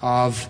of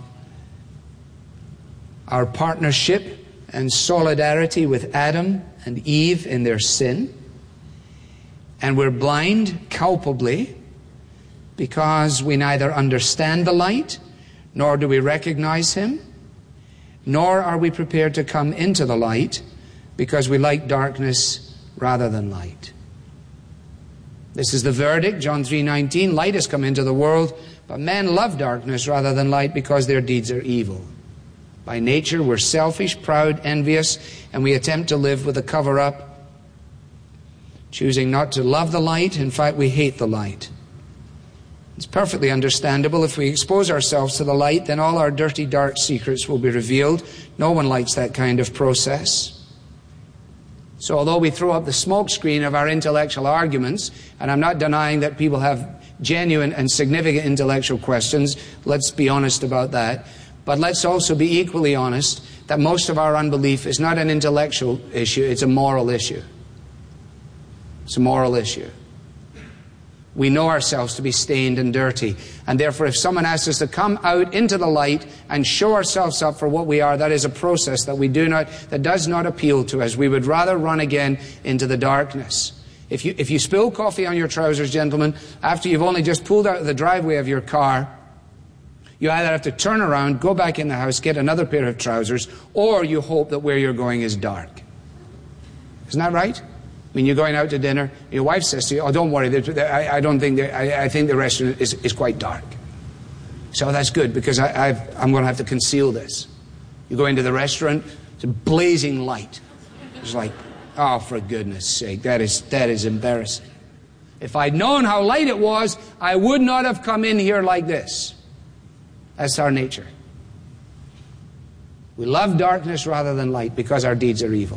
our partnership and solidarity with Adam and Eve in their sin. And we're blind culpably because we neither understand the light, nor do we recognize him, nor are we prepared to come into the light because we like darkness rather than light. This is the verdict, John 3:19. Light has come into the world, but men love darkness rather than light because their deeds are evil. By nature, we're selfish, proud, envious, and we attempt to live with a cover-up, choosing not to love the light. In fact, we hate the light. It's perfectly understandable. If we expose ourselves to the light, then all our dirty, dark secrets will be revealed. No one likes that kind of process. So although we throw up the smokescreen of our intellectual arguments, and I'm not denying that people have genuine and significant intellectual questions, let's be honest about that, but let's also be equally honest that most of our unbelief is not an intellectual issue, it's a moral issue. It's a moral issue. We know ourselves to be stained and dirty, and therefore if someone asks us to come out into the light and show ourselves up for what we are, that is a process that does not appeal to us. We would rather run again into the darkness. If you spill coffee on your trousers, gentlemen, after you've only just pulled out of the driveway of your car, you either have to turn around, go back in the house, get another pair of trousers, or you hope that where you're going is dark. Isn't that right? I mean, you're going out to dinner, your wife says to you, oh, don't worry, I think the restaurant is quite dark. So that's good, because I'm going to have to conceal this. You go into the restaurant, it's a blazing light. It's like, oh, for goodness sake, that is embarrassing. If I'd known how light it was, I would not have come in here like this. That's our nature. We love darkness rather than light because our deeds are evil.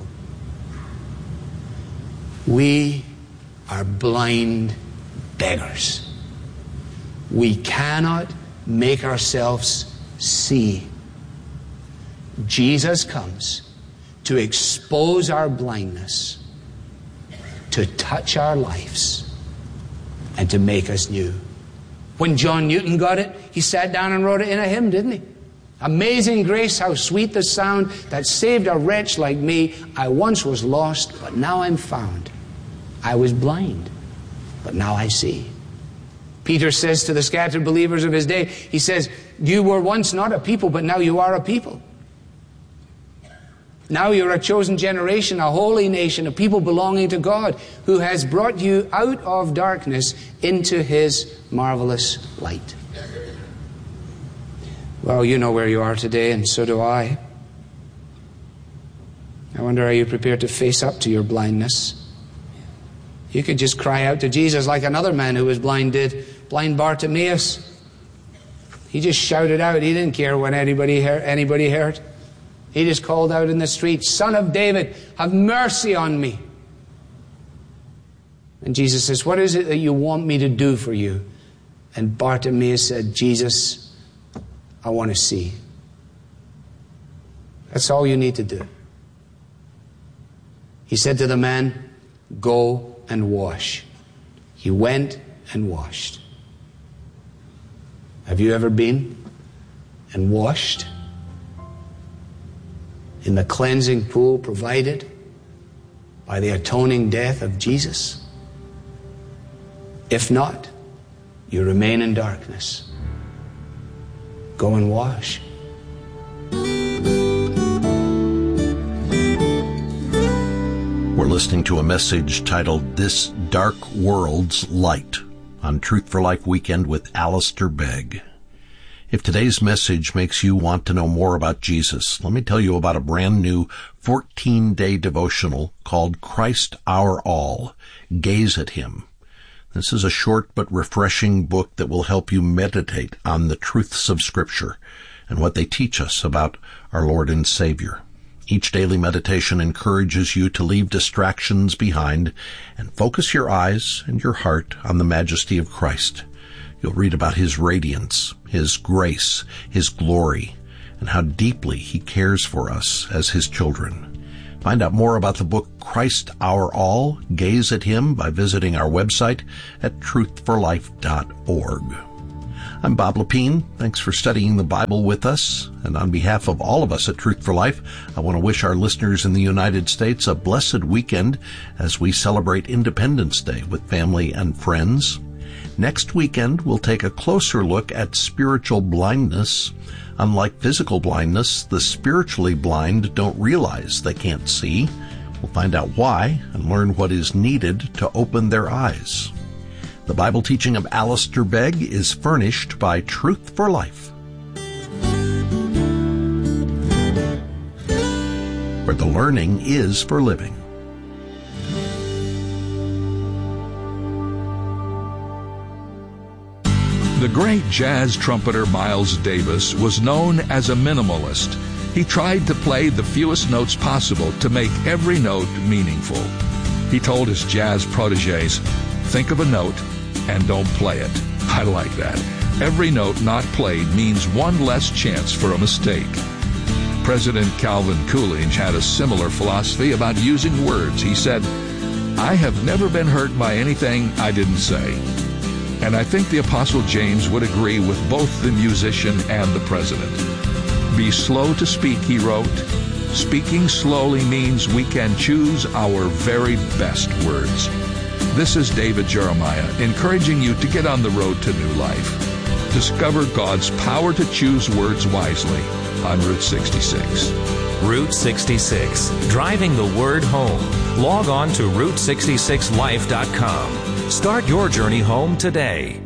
We are blind beggars. We cannot make ourselves see. Jesus comes to expose our blindness, to touch our lives, and to make us new. When John Newton got it, he sat down and wrote it in a hymn, didn't he? Amazing grace, how sweet the sound that saved a wretch like me. I once was lost, but now I'm found. I was blind, but now I see. Peter says to the scattered believers of his day, he says, you were once not a people, but now you are a people. Now you're a chosen generation, a holy nation, a people belonging to God, who has brought you out of darkness into his marvelous light. Well, you know where you are today, and so do I. I wonder, are you prepared to face up to your blindness? You could just cry out to Jesus like another man who was blind did, blind Bartimaeus. He just shouted out. He didn't care what anybody heard. He just called out in the street, Son of David, have mercy on me. And Jesus says, what is it that you want me to do for you? And Bartimaeus said, Jesus, I want to see. That's all you need to do. He said to the man, go and wash. He went and washed. Have you ever been and washed in the cleansing pool provided by the atoning death of Jesus? If not, you remain in darkness. Go and wash. We're listening to a message titled This Dark World's Light on Truth for Life Weekend with Alistair Begg. If today's message makes you want to know more about Jesus, let me tell you about a brand new 14-day devotional called Christ Our All. Gaze at Him. This is a short but refreshing book that will help you meditate on the truths of Scripture and what they teach us about our Lord and Savior. Each daily meditation encourages you to leave distractions behind and focus your eyes and your heart on the majesty of Christ. You'll read about His radiance, His grace, His glory, and how deeply He cares for us as His children. Find out more about the book Christ Our All, Gaze at Him by visiting our website at truthforlife.org. I'm Bob Lepine. Thanks for studying the Bible with us. And on behalf of all of us at Truth for Life, I want to wish our listeners in the United States a blessed weekend as we celebrate Independence Day with family and friends. Next weekend, we'll take a closer look at spiritual blindness. Unlike physical blindness, the spiritually blind don't realize they can't see. We'll find out why and learn what is needed to open their eyes. The Bible teaching of Alistair Begg is furnished by Truth for Life, where the learning is for living. The great jazz trumpeter Miles Davis was known as a minimalist. He tried to play the fewest notes possible to make every note meaningful. He told his jazz protégés, "Think of a note and don't play it." I like that. Every note not played means one less chance for a mistake. President Calvin Coolidge had a similar philosophy about using words. He said, "I have never been hurt by anything I didn't say." And I think the Apostle James would agree with both the musician and the president. "Be slow to speak," he wrote. Speaking slowly means we can choose our very best words. This is David Jeremiah encouraging you to get on the road to new life. Discover God's power to choose words wisely on Route 66. Route 66, driving the word home. Log on to Route66Life.com. Start your journey home today.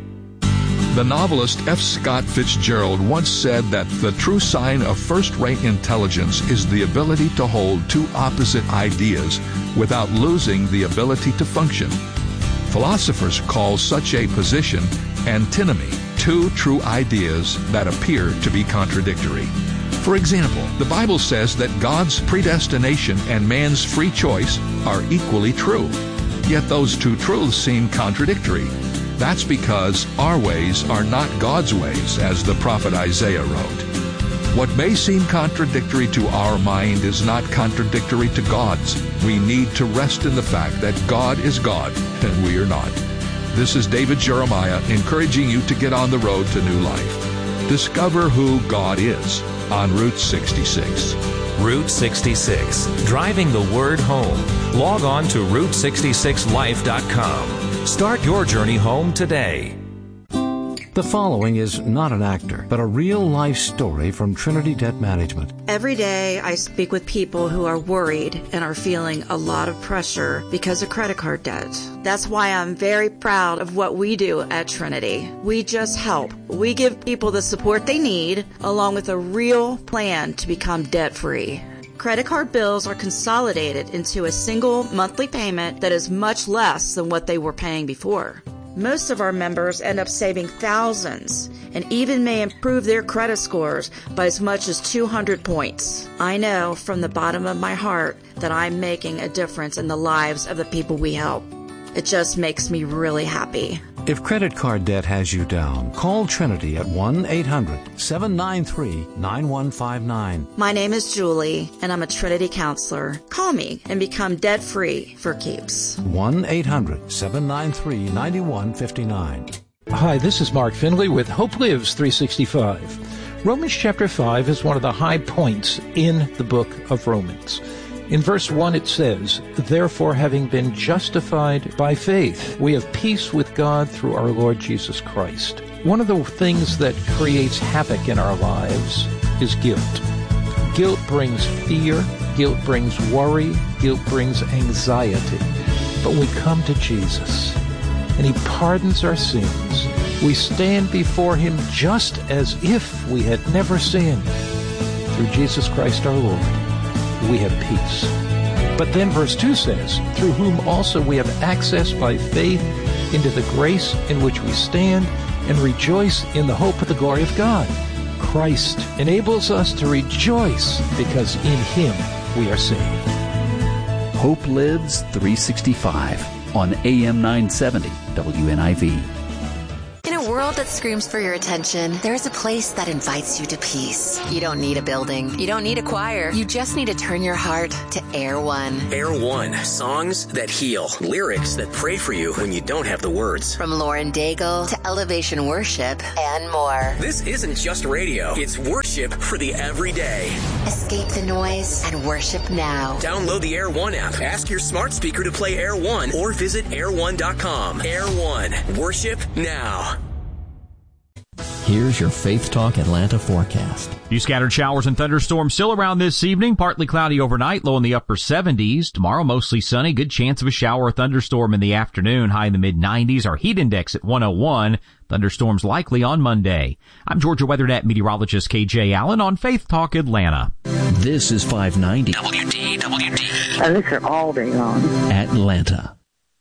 The novelist F. Scott Fitzgerald once said that the true sign of first-rate intelligence is the ability to hold two opposite ideas without losing the ability to function. Philosophers call such a position antinomy, two true ideas that appear to be contradictory. For example, the Bible says that God's predestination and man's free choice are equally true. Yet those two truths seem contradictory. That's because our ways are not God's ways, as the prophet Isaiah wrote. What may seem contradictory to our mind is not contradictory to God's. We need to rest in the fact that God is God and we are not. This is David Jeremiah encouraging you to get on the road to new life. Discover who God is on Route 66. Route 66, driving the word home. Log on to Route66Life.com. Start your journey home today. The following is not an actor, but a real-life story from Trinity Debt Management. Every day I speak with people who are worried and are feeling a lot of pressure because of credit card debt. That's why I'm very proud of what we do at Trinity. We just help. We give people the support they need, along with a real plan to become debt-free. Credit card bills are consolidated into a single monthly payment that is much less than what they were paying before. Most of our members end up saving thousands and even may improve their credit scores by as much as 200 points. I know from the bottom of my heart that I'm making a difference in the lives of the people we help. It just makes me really happy. If credit card debt has you down, call Trinity at 1-800-793-9159. My name is Julie, and I'm a Trinity counselor. Call me and become debt-free for keeps. 1-800-793-9159. Hi, this is Mark Finley with Hope Lives 365. Romans chapter 5 is one of the high points in the book of Romans. In verse 1 it says, "Therefore, having been justified by faith, we have peace with God through our Lord Jesus Christ." One of the things that creates havoc in our lives is guilt. Guilt brings fear, guilt brings worry, guilt brings anxiety. But when we come to Jesus, and He pardons our sins, we stand before Him just as if we had never sinned. Through Jesus Christ our Lord, we have peace. But then verse 2 says, "Through whom also we have access by faith into the grace in which we stand and rejoice in the hope of the glory of God." Christ enables us to rejoice because in Him we are saved. Hope Lives 365 on AM 970 WNIV. In a world world that screams for your attention, there's a place that invites you to peace. You don't need a building. You don't need a choir. You just need to turn your heart to Air One. Air One. Songs that heal. Lyrics that pray for you when you don't have the words. From Lauren Daigle to Elevation Worship and more. This isn't just radio. It's worship for the everyday. Escape the noise and worship now. Download the Air One app. Ask your smart speaker to play Air One or visit air1.com. Air One. Worship now. Here's your Faith Talk Atlanta forecast. Few scattered showers and thunderstorms still around this evening. Partly cloudy overnight, low in the upper 70s. Tomorrow, mostly sunny. Good chance of a shower or thunderstorm in the afternoon. High in the mid-90s. Our heat index at 101. Thunderstorms likely on Monday. I'm Georgia WeatherNet meteorologist KJ Allen on Faith Talk Atlanta. This is 590 WDWD. I listen all day long. Atlanta.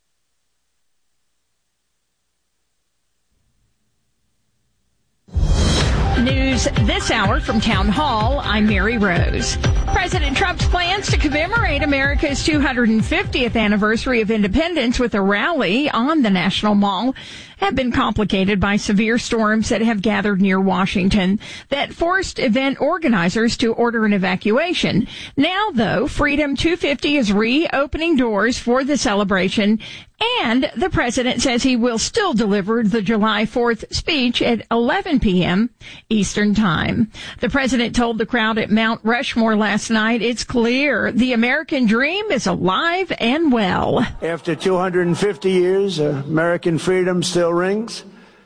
News this hour from Town Hall. I'm Mary Rose. President Trump's plans to commemorate America's 250th anniversary of independence with a rally on the National Mall have been complicated by severe storms that have gathered near Washington that forced event organizers to order an evacuation. Now, though, Freedom 250 is reopening doors for the celebration, and the president says he will still deliver the July 4th speech at 11 p.m. Eastern Time. The president told the crowd at Mount Rushmore last night, it's clear the American dream is alive and well. After 250 years, American freedom still rings.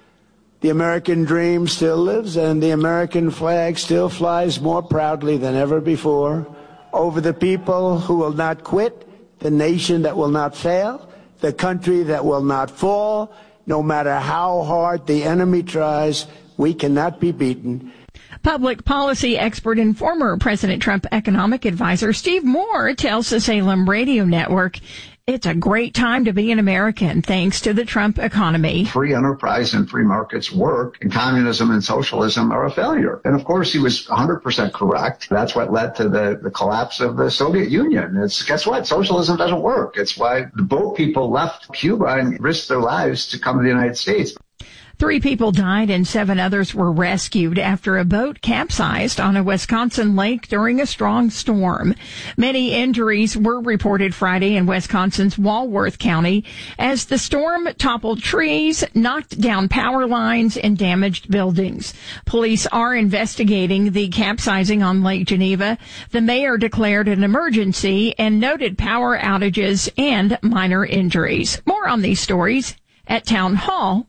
The American dream still lives, and the American flag still flies more proudly than ever before over the people who will not quit, the nation that will not fail, the country that will not fall. No matter how hard the enemy tries, we cannot be beaten. Public policy expert and former President Trump economic advisor Steve Moore tells the Salem Radio Network it's a great time to be an American thanks to the Trump economy. Free enterprise and free markets work, and communism and socialism are a failure. And of course, he was 100% correct. That's what led to the collapse of the Soviet Union. Guess what? Socialism doesn't work. It's why the boat people left Cuba and risked their lives to come to the United States. 3 people died and 7 others were rescued after a boat capsized on a Wisconsin lake during a strong storm. Many injuries were reported Friday in Wisconsin's Walworth County as the storm toppled trees, knocked down power lines, and damaged buildings. Police are investigating the capsizing on Lake Geneva. The mayor declared an emergency and noted power outages and minor injuries. More on these stories at townhall.com.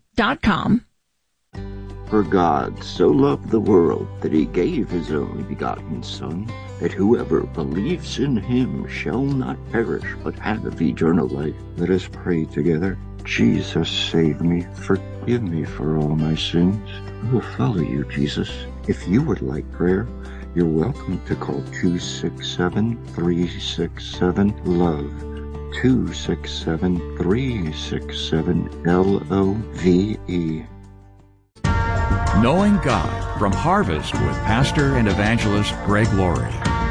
For God so loved the world that he gave his only begotten Son, that whoever believes in him shall not perish but have eternal life. Let us pray together. Jesus, save me. Forgive me for all my sins. I will follow you, Jesus. If you would like prayer, you're welcome to call 267-367-LOVE. 267-367-LOVE. Knowing God from Harvest with Pastor and Evangelist Greg Laurie.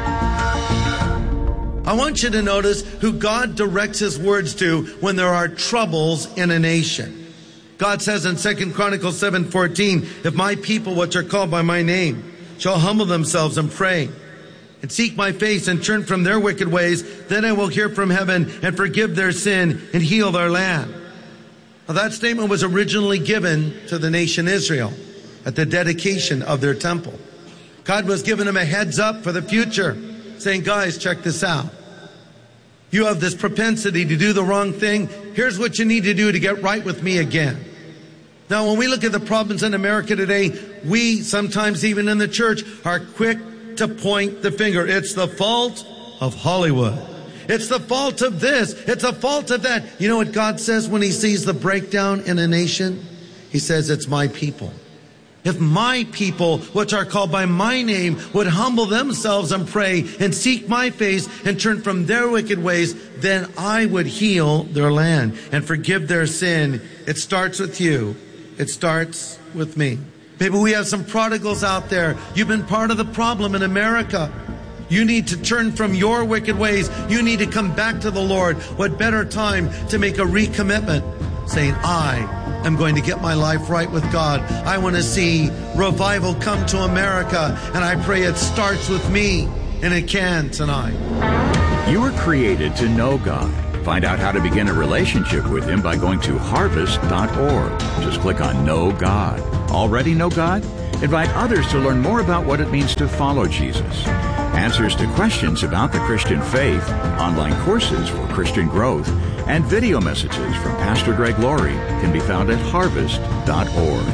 I want you to notice who God directs his words to when there are troubles in a nation. God says in 2 Chronicles 7:14, if my people which are called by my name shall humble themselves and pray and seek my face and turn from their wicked ways, then I will hear from heaven and forgive their sin and heal their land. Now, that statement was originally given to the nation Israel at the dedication of their temple. God was giving them a heads up for the future, saying, guys, check this out. You have this propensity to do the wrong thing. Here's what you need to do to get right with me again. Now, when we look at the problems in America today, we sometimes even in the church are quick to point the finger. It's the fault of Hollywood. It's the fault of this. It's the fault of that. You know what God says when he sees the breakdown in a nation? He says, it's my people. If my people, which are called by my name, would humble themselves and pray and seek my face and turn from their wicked ways, then I would heal their land and forgive their sin. It starts with you. It starts with me. Maybe we have some prodigals out there. You've been part of the problem in America. You need to turn from your wicked ways. You need to come back to the Lord. What better time to make a recommitment, saying, I am going to get my life right with God. I want to see revival come to America, and I pray it starts with me, and it can tonight. You were created to know God. Find out how to begin a relationship with Him by going to harvest.org. Just click on Know God. Already know God? Invite others to learn more about what it means to follow Jesus. Answers to questions about the Christian faith, online courses for Christian growth, and video messages from Pastor Greg Laurie can be found at harvest.org.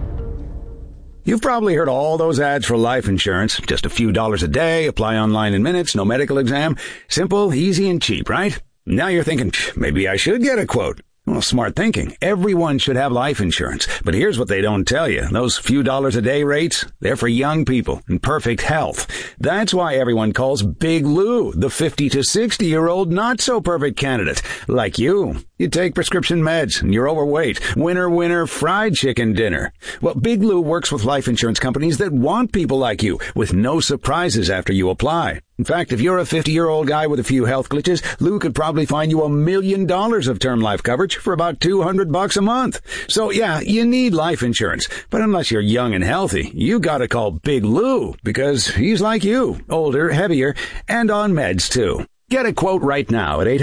You've probably heard all those ads for life insurance. Just a few dollars a day, apply online in minutes, no medical exam. Simple, easy, and cheap, right? Now you're thinking, maybe I should get a quote. Well, smart thinking. Everyone should have life insurance. But here's what they don't tell you. Those few dollars a day rates, they're for young people in perfect health. That's why everyone calls Big Lou the 50 to 60-year-old not-so-perfect candidate. Like you. You take prescription meds and you're overweight. Winner, fried chicken dinner. Well, Big Lou works with life insurance companies that want people like you with no surprises after you apply. In fact, if you're a 50-year-old guy with a few health glitches, Lou could probably find you $1 million of term life coverage for about $200 a month. So yeah, you need life insurance. But unless you're young and healthy, you gotta call Big Lou because he's like you, older, heavier, and on meds too. Get a quote right now at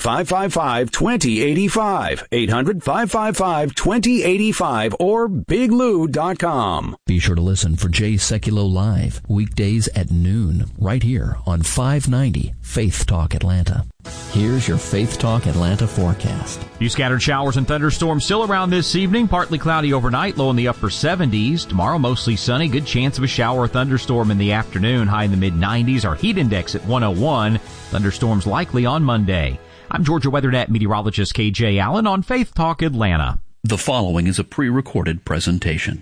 800-555-2085, 800-555-2085, or biglou.com. Be sure to listen for Jay Sekulow Live, weekdays at noon, right here on 590 Faith Talk Atlanta. Here's your Faith Talk Atlanta forecast. Few scattered showers and thunderstorms still around this evening. Partly cloudy overnight, low in the upper 70s. Tomorrow, mostly sunny. Good chance of a shower or thunderstorm in the afternoon. High in the mid-90s. Our heat index at 101. Thunderstorms likely on Monday. I'm Georgia WeatherNet meteorologist KJ Allen on Faith Talk Atlanta. The following is a pre-recorded presentation.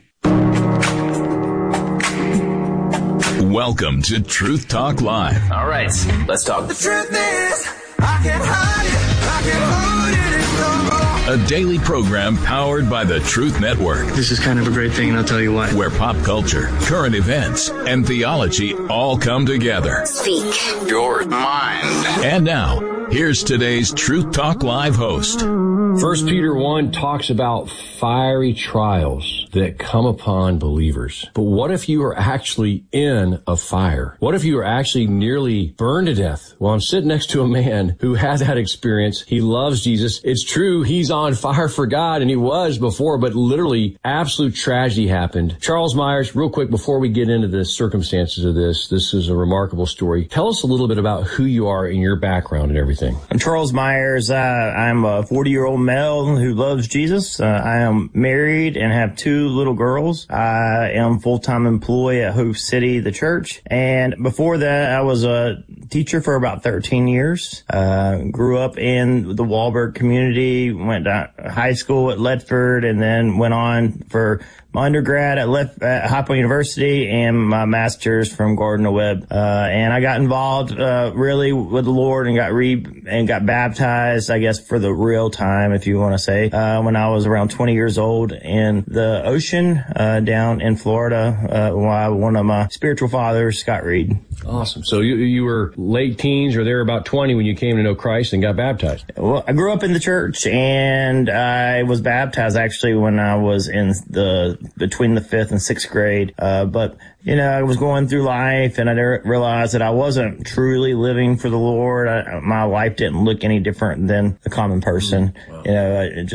Welcome to Truth Talk Live. All right, let's talk. The truth is, I can't hide it, I can't hold it no more. A daily program powered by the Truth Network. This is kind of a great thing, and I'll tell you why. Where pop culture, current events, and theology all come together. Speak your mind. And now, here's today's Truth Talk Live host. 1 Peter 1 talks about fiery trials that come upon believers. But what if you are actually in a fire? What if you are actually nearly burned to death? Well, I'm sitting next to a man who had that experience. He loves Jesus. It's true, he's on fire for God, and he was before, but literally absolute tragedy happened. Charles Myers, real quick, before we get into the circumstances of this is a remarkable story. Tell us a little bit about who you are and your background and everything. I'm Charles Myers. I'm a 40-year-old male who loves Jesus. I am married and have 2 little girls. I am full-time employee at Hope City, the church. And before that, I was a teacher for about 13 years. Grew up in the Wahlberg community, went to high school at Ledford, and then went on for my undergrad at High Point University and my master's from Gardner Webb. And I got involved, really with the Lord and got baptized, I guess, for the real time, if you want to say, when I was around 20 years old in the ocean, down in Florida, while one of my spiritual fathers, Scott Reed. Awesome. So you were late teens or there about 20 when you came to know Christ and got baptized. Well, I grew up in the church and I was baptized actually when I was in between the 5th and 6th grade. But you know, I was going through life and I realized that I wasn't truly living for the Lord. My life didn't look any different than the common person. Wow. You know,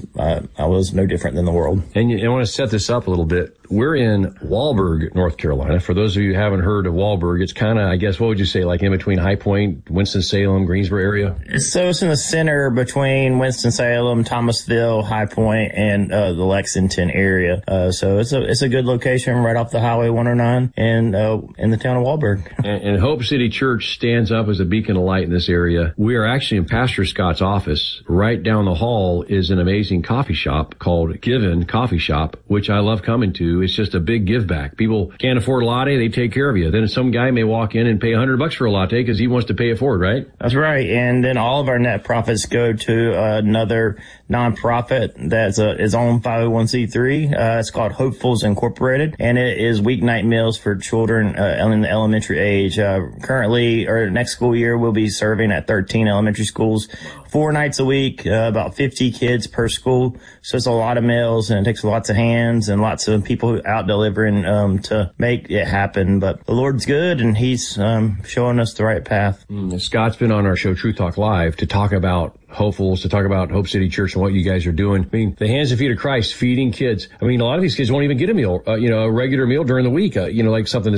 I was no different than the world. And I want to set this up a little bit. We're in Wahlberg, North Carolina. For those of you who haven't heard of Wahlberg, it's kind of, I guess, what would you say, like in between High Point, Winston-Salem, Greensboro area? So it's in the center between Winston-Salem, Thomasville, High Point, and the Lexington area. So it's a good location right off the Highway 109 and in the town of Wahlberg. And Hope City Church stands up as a beacon of light in this area. We are actually in Pastor Scott's office. Right down the hall is an amazing coffee shop called Given Coffee Shop, which I love coming to. It's just a big give back. People can't afford a latte, they take care of you. Then some guy may walk in and pay $100 for a latte because he wants to pay it forward, right? That's right. And then all of our net profits go to another nonprofit that's its own 501c3. It's called Hopefuls Incorporated, and it is weeknight meals for children in the elementary age. Currently, or next school year, we'll be serving at 13 elementary schools, 4 nights a week, about 50 kids per school. So it's a lot of meals, and it takes lots of hands and lots of people out delivering to make it happen. But the Lord's good, and He's showing us the right path. Scott's been on our show, Truth Talk Live, to talk about Hopefuls, to talk about Hope City Church and what you guys are doing. I mean, the hands and feet of Christ, feeding kids. I mean, a lot of these kids won't even get a meal, a regular meal during the week, like something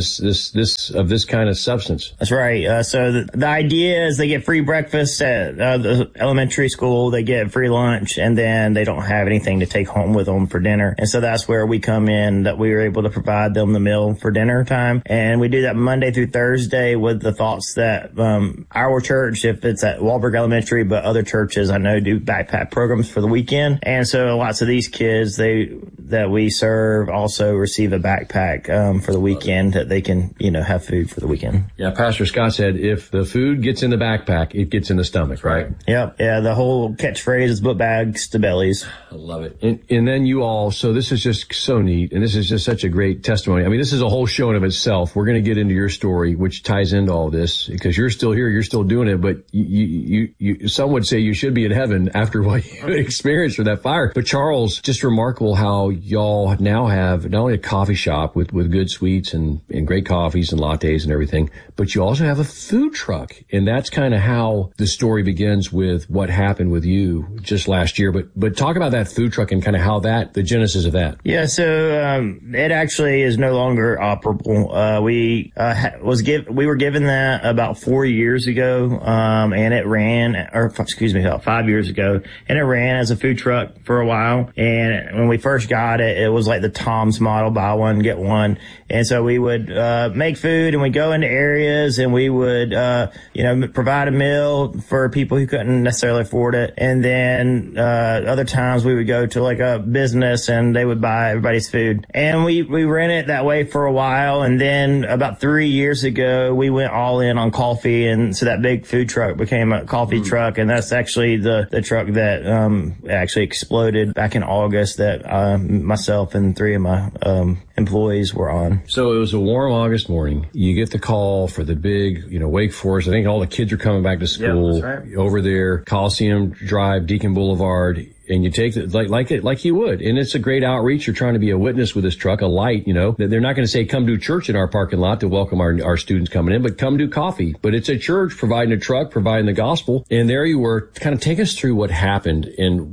of this kind of substance. That's right. So the idea is they get free breakfast at the elementary school, they get free lunch, and then they don't have anything to take home with them for dinner. And so that's where we come in, that we are able to provide them the meal for dinner time. And we do that Monday through Thursday with the thoughts that our church, if it's at Wahlberg Elementary, but other churches I know do backpack programs for the weekend. And so lots of these kids that we serve also receive a backpack for the weekend that they can, have food for the weekend. Yeah, Pastor Scott said if the food gets in the backpack, it gets in the stomach, right? Yep. Yeah, the whole catchphrase is book bags to bellies. I love it. And then you all, so this is just so neat, and this is just such a great testimony. I mean, this is a whole show in of itself. We're going to get into your story, which ties into all this, because you're still here, you're still doing it, but you some would say you should be in heaven after what you experienced for that fire. But Charles, just remarkable how y'all now have not only a coffee shop with good sweets and great coffees and lattes and everything, but you also have a food truck. And that's kind of how the story begins with what happened with you just last year. But talk about that food truck and kind of how the genesis of that. Yeah, so it actually is no longer operable. We were given that about 4 years ago, and it ran, about 5 years ago, and it ran as a food truck for a while. And when we first got it, it was like the Tom's model, buy one, get one. And so we would make food, and we'd go into areas, and we would provide a meal for people who couldn't necessarily afford it. And then other times we would go to like a business, and they would buy everybody's food. And we ran it that way for a while. And then about 3 years ago, we went all in on coffee, and so that big food truck became a coffee truck. And that's actually the truck that actually exploded back in August that myself and 3 of my employees were on. So it was a warm August morning. You get the call for the big, Wake Forest. I think all the kids are coming back to school. Yeah, that's right. Over there, Coliseum Drive, Deacon Boulevard. And you take it like you would. And it's a great outreach. You're trying to be a witness with this truck, a light, They're not going to say, come do church in our parking lot to welcome our students coming in, but come do coffee. But it's a church providing a truck, providing the gospel. And there you were. Kind of take us through what happened. And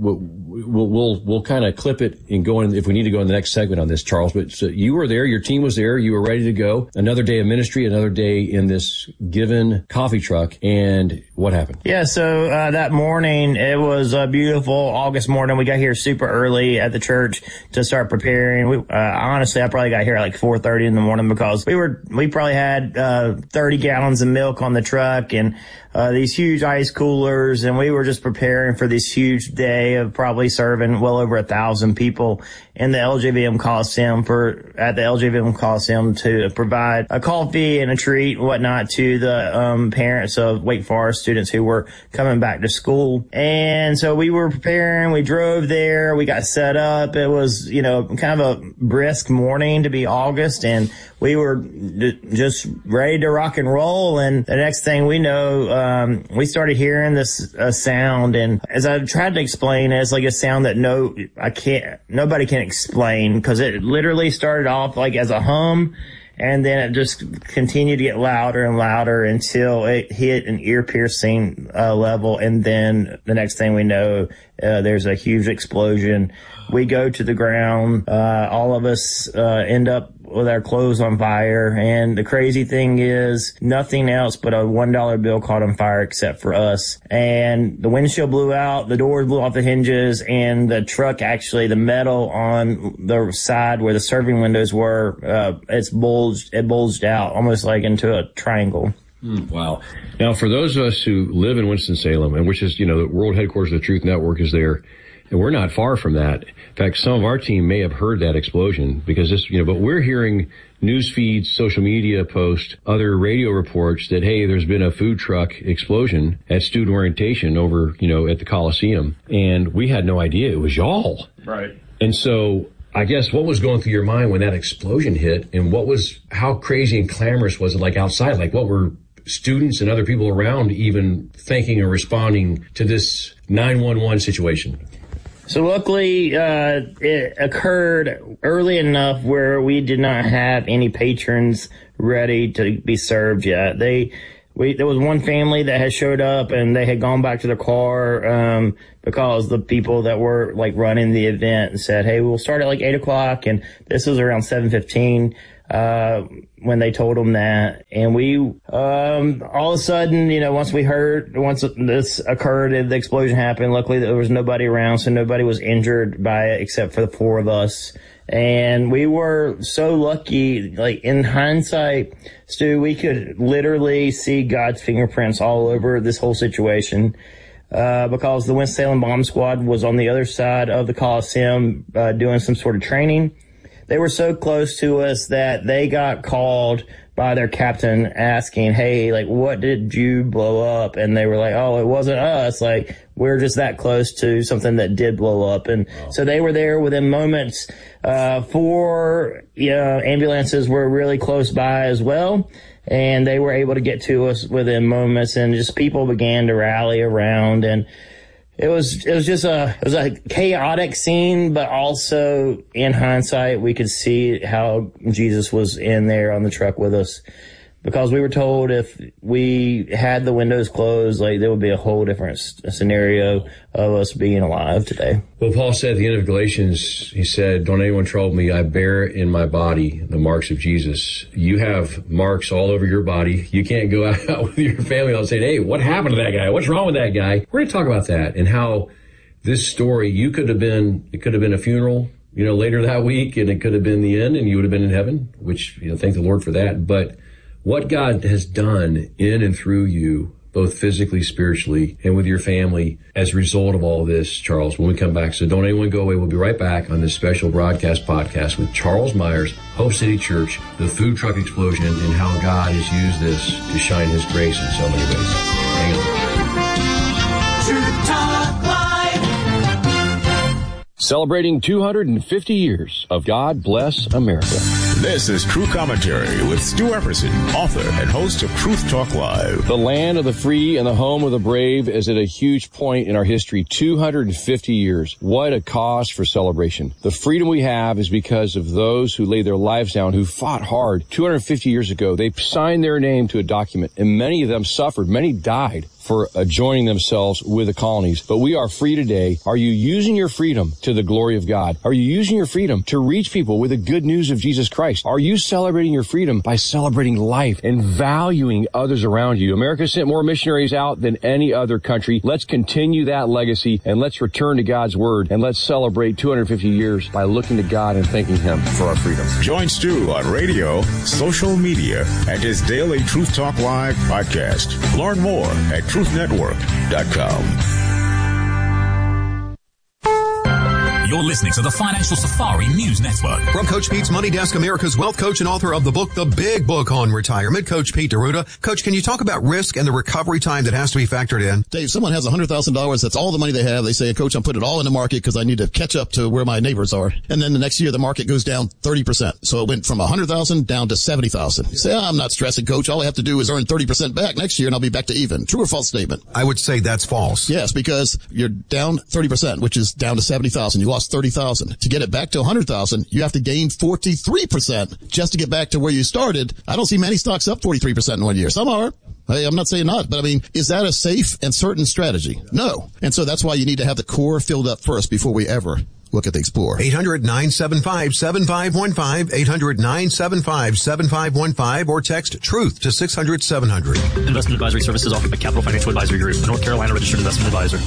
we'll kind of clip it and go in if we need to go in the next segment on this, Charles. But so you were there. Your team was there. You were ready to go. Another day of ministry, another day in this given coffee truck. And what happened? Yeah. So that morning, it was a beautiful August morning. We got here super early at the church to start preparing. Honestly, I probably got here at like 4:30 in the morning because we probably had 30 gallons of milk on the truck and these huge ice coolers, and we were just preparing for this huge day of probably serving well over 1,000 people in the LJVM Coliseum to provide a coffee and a treat and whatnot to the parents of Wake Forest students who were coming back to school. And so we were preparing, we drove there, we got set up. It was, kind of a brisk morning to be August, and we were just ready to rock and roll. And the next thing we know, we started hearing this sound, and as I tried to explain, it's like a sound that nobody can explain, because it literally started off like as a hum, and then it just continued to get louder and louder until it hit an ear-piercing level. And then the next thing we know, there's a huge explosion. We go to the ground. All of us end up with our clothes on fire. And the crazy thing is nothing else but a $1 bill caught on fire except for us. And the windshield blew out, the doors blew off the hinges, and the truck, actually, the metal on the side where the serving windows were, it bulged out almost like into a triangle. Wow. Now, for those of us who live in Winston-Salem, and which is, the world headquarters of the Truth Network is there, And we're not far from that. In fact, some of our team may have heard that explosion because this, but we're hearing news feeds, social media posts, other radio reports that, hey, there's been a food truck explosion at student orientation over, at the Coliseum. And we had no idea it was y'all. Right. And so I guess what was going through your mind when that explosion hit, and how crazy and clamorous was it, like outside? Like, what were students and other people around even thinking or responding to this 911 situation? So luckily, it occurred early enough where we did not have any patrons ready to be served yet. There was one family that had showed up and they had gone back to their car, because the people that were running the event said, hey, we'll start at 8:00. And this was around 7:15. When they told them that, and we, all of a sudden, once this occurred and the explosion happened, luckily there was nobody around, so nobody was injured by it except for the 4 of us. And we were so lucky, in hindsight, Stu, we could literally see God's fingerprints all over this whole situation. Because the Winston-Salem Bomb Squad was on the other side of the Coliseum, doing some sort of training. They were so close to us that they got called by their captain asking, hey, what did you blow up? And they were like, oh, it wasn't us. We're just that close to something that did blow up. And so they were there within moments. 4 ambulances were really close by as well. And they were able to get to us within moments, and just people began to rally around. And it was a chaotic scene, but also in hindsight, we could see how Jesus was in there on the truck with us, because we were told if we had the windows closed, there would be a whole different scenario of us being alive today. Well, Paul said at the end of Galatians, he said, don't anyone trouble me. I bear in my body the marks of Jesus. You have marks all over your body. You can't go out with your family and say, hey, what happened to that guy? What's wrong with that guy? We're going to talk about that and how this story, it could have been a funeral, later that week, and it could have been the end, and you would have been in heaven, which, thank the Lord for that. But what God has done in and through you, both physically, spiritually, and with your family as a result of all this, Charles, when we come back. So don't anyone go away. We'll be right back on this special broadcast podcast with Charles Myers, Hope City Church, the food truck explosion, and how God has used this to shine His grace in so many ways. Hang on. Truth Talk Live. Celebrating 250 years of God Bless America. This is True Commentary with Stu Epperson, author and host of Truth Talk Live. The land of the free and the home of the brave is at a huge point in our history. 250 years. What a cause for celebration. The freedom we have is because of those who laid their lives down, who fought hard. 250 years ago, they signed their name to a document, and many of them suffered. Many died for joining themselves with the colonies. But we are free today. Are you using your freedom to the glory of God? Are you using your freedom to reach people with the good news of Jesus Christ? Are you celebrating your freedom by celebrating life and valuing others around you? America sent more missionaries out than any other country. Let's continue that legacy, and let's return to God's Word, and let's celebrate 250 years by looking to God and thanking Him for our freedom. Join Stu on radio, social media, and his daily Truth Talk Live podcast. Learn more at truthnetwork.com. You're listening to the Financial Safari News Network. From Coach Pete's Money Desk, America's wealth coach and author of the book, The Big Book on Retirement, Coach Pete D'Arruda. Coach, can you talk about risk and the recovery time that has to be factored in? Dave, someone has $100,000. That's all the money they have. They say, Coach, I'm putting it all in the market because I need to catch up to where my neighbors are. And then the next year, the market goes down 30%. So it went from 100,000 down to 70,000. You say, I'm not stressing, Coach. All I have to do is earn 30% back next year and I'll be back to even. True or false statement? I would say that's false. Yes, because you're down 30%, which is down to 70,000. You lost 30,000. To get it back to 100,000, you have to gain 43% just to get back to where you started. I don't see many stocks up 43% in 1 year. Some are. Hey, I'm not saying not, but I mean, is that a safe and certain strategy? No. And so that's why you need to have the core filled up first before we ever look at the Explorer. 800-975-7515, 800-975-7515, or text TRUTH to 600-700. Investment advisory services offered by Capital Financial Advisory Group, a North Carolina registered investment advisor.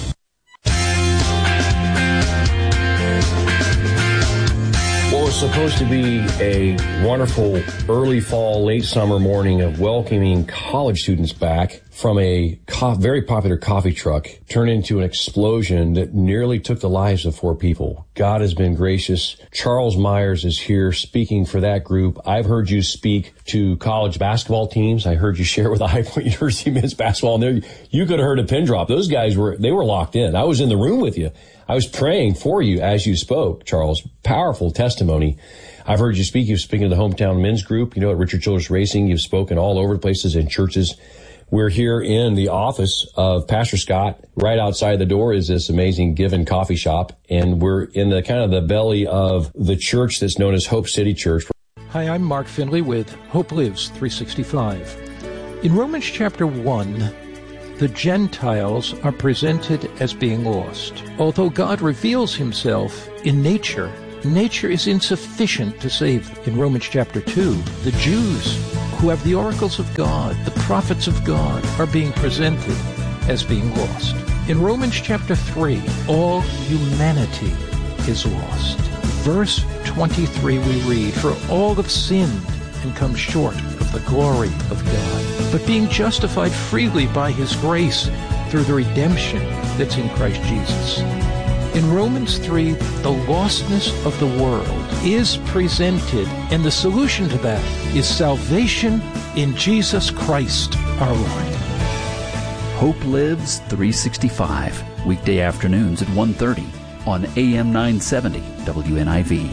it's supposed to be a wonderful early fall, late summer morning of welcoming college students back from a very popular coffee truck turned into an explosion that nearly took the lives of 4 people. God has been gracious. Charles Myers is here speaking for that group. I've heard you speak to college basketball teams. I heard you share with the High Point University men's basketball, and there you could have heard a pin drop. Those guys were locked in. I was in the room with you. I was praying for you as you spoke, Charles. Powerful testimony. I've heard you speak. You've spoken to the hometown men's group, at Richard Childress Racing. You've spoken all over the places in churches. We're here in the office of Pastor Scott. Right outside the door is this amazing Given coffee shop, and we're in the kind of the belly of the church that's known as Hope City Church. Hi, I'm Mark Finley with Hope Lives 365. In Romans chapter 1, the Gentiles are presented as being lost. Although God reveals himself in nature, nature is insufficient to save them. In Romans chapter 2, the Jews who have the oracles of God, the prophets of God, are being presented as being lost. In Romans chapter 3, all humanity is lost. Verse 23 we read, "For all have sinned and come short of the glory of God, but being justified freely by his grace through the redemption that's in Christ Jesus." In Romans 3, the lostness of the world is presented, and the solution to that is salvation in Jesus Christ our Lord. Hope Lives 365, weekday afternoons at 1:30 on AM 970 WNIV.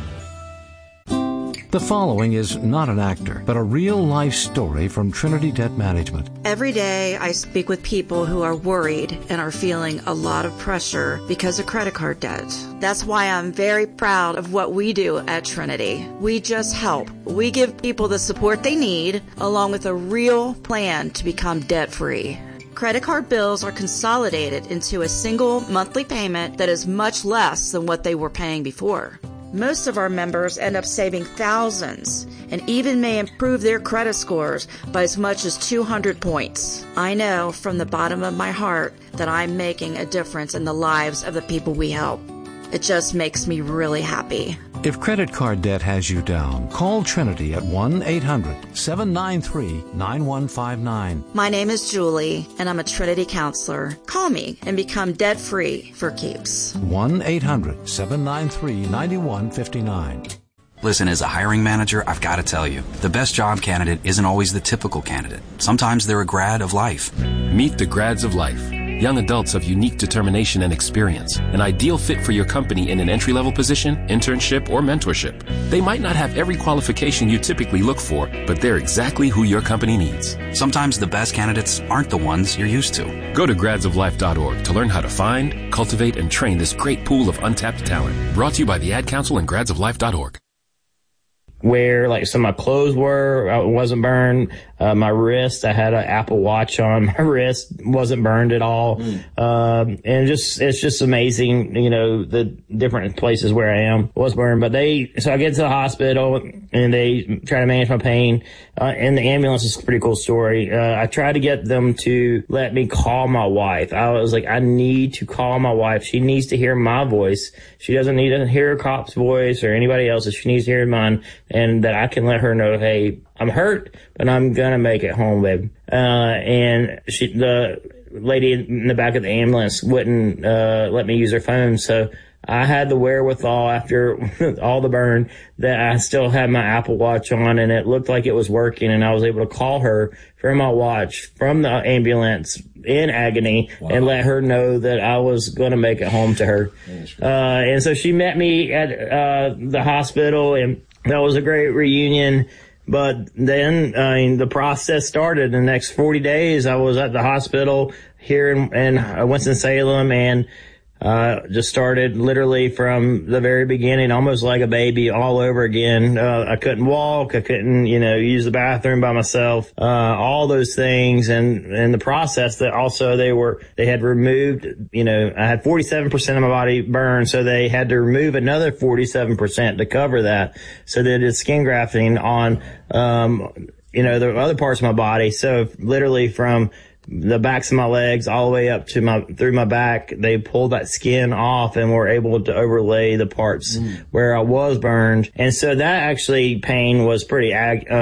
The following is not an actor, but a real-life story from Trinity Debt Management. Every day I speak with people who are worried and are feeling a lot of pressure because of credit card debt. That's why I'm very proud of what we do at Trinity. We just help. We give people the support they need, along with a real plan to become debt-free. Credit card bills are consolidated into a single monthly payment that is much less than what they were paying before. Most of our members end up saving thousands and even may improve their credit scores by as much as 200 points. I know from the bottom of my heart that I'm making a difference in the lives of the people we help. It just makes me really happy. If credit card debt has you down, call Trinity at 1-800-793-9159. My name is Julie, and I'm a Trinity counselor. Call me and become debt-free for keeps. 1-800-793-9159. Listen, as a hiring manager, I've got to tell you, the best job candidate isn't always the typical candidate. Sometimes they're a grad of life. Meet the grads of life. Young adults of unique determination and experience. An ideal fit for your company in an entry-level position, internship, or mentorship. They might not have every qualification you typically look for, but they're exactly who your company needs. Sometimes the best candidates aren't the ones you're used to. Go to gradsoflife.org to learn how to find, cultivate, and train this great pool of untapped talent. Brought to you by the Ad Council and gradsoflife.org. Where some of my clothes wasn't burned. My wrist, I had an Apple Watch on my wrist, wasn't burned at all. And it's just amazing, the different places where I am was burned. But so I get to the hospital and they try to manage my pain. And the ambulance is a pretty cool story. I tried to get them to let me call my wife. I was like, I need to call my wife. She needs to hear my voice. She doesn't need to hear a cop's voice or anybody else's. She needs to hear mine, and that I can let her know, hey, I'm hurt, but I'm gonna make it home, babe. And the lady in the back of the ambulance wouldn't let me use her phone, so I had the wherewithal after all the burn that I still had my Apple Watch on, and it looked like it was working, and I was able to call her from my watch from the ambulance in agony. Wow. And let her know that I was going to make it home to her. And so she met me at the hospital, and that was a great reunion. But then the process started. The next 40 days, I was at the hospital here in Winston-Salem, and just started literally from the very beginning, almost like a baby all over again. I couldn't walk. I couldn't, use the bathroom by myself, all those things. And the process that also they had removed, I had 47% of my body burned. So they had to remove another 47% to cover that. So they did skin grafting on, the other parts of my body. So literally from the backs of my legs all the way up to through my back. They pulled that skin off and were able to overlay the parts where I was burned. And so that actually pain was pretty,